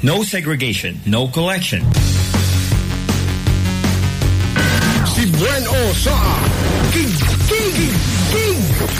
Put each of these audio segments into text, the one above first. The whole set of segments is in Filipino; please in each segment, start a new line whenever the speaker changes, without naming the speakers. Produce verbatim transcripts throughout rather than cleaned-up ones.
No segregation, no collection.
Si Bueno sa King King King.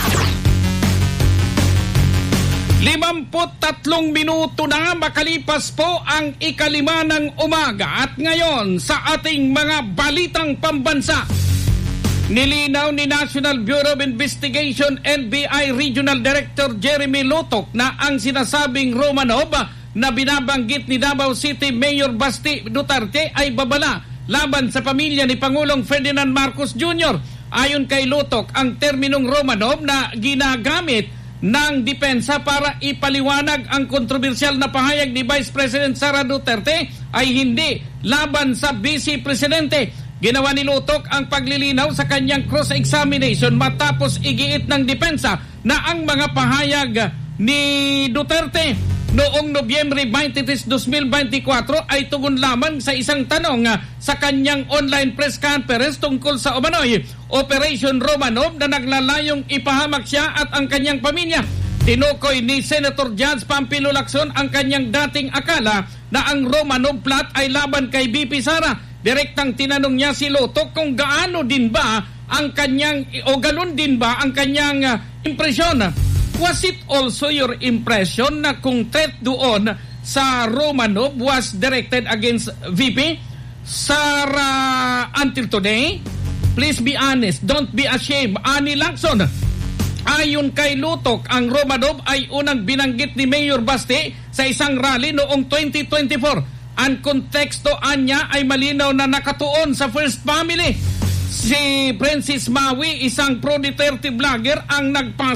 Limamput tatlong minuto na makalipas po ang ikalima ng umaga at ngayon sa ating mga balitang pambansa. Nilinaw ni National Bureau of Investigation N B I Regional Director Jeremy Lutok na ang sinasabing Romanov na binabanggit ni Davao City Mayor Basti Duterte ay babala laban sa pamilya ni Pangulong Ferdinand Marcos Junior Ayon kay Lutok, ang terminong Romanov na ginagamit ng depensa para ipaliwanag ang kontrobersyal na pahayag ni Vice President Sara Duterte ay hindi laban sa Vice Presidente. Ginawa ni Lutok ang paglilinaw sa kanyang cross-examination matapos igiit ng depensa na ang mga pahayag ni Duterte noong Nobyembre twenty-three, twenty twenty-four ay tugon lamang sa isang tanong sa kanyang online press conference tungkol sa umano'y Operation Romanov na naglalayong ipahamak siya at ang kanyang pamilya. Tinukoy ni Senator Judge Pampilo Lacson ang kanyang dating akala na ang Romanov plot ay laban kay B P Sara. Direktang tinanong niya si Lutok kung gaano din ba ang kanyang o galon din ba ang kanyang uh, impresyon. Was it also your impression na kung threat doon sa Romanov was directed against V P Sara until today? Please be honest, don't be ashamed. Ani Lacson. Ayon kay Lutok, ang Romanov ay unang binanggit ni Mayor Basti sa isang rally noong twenty twenty-four. Ang konteksto anya ay malinaw na nakatuon sa First Family. Si Francis Maui, isang pro-Duterte vlogger, ang nagpas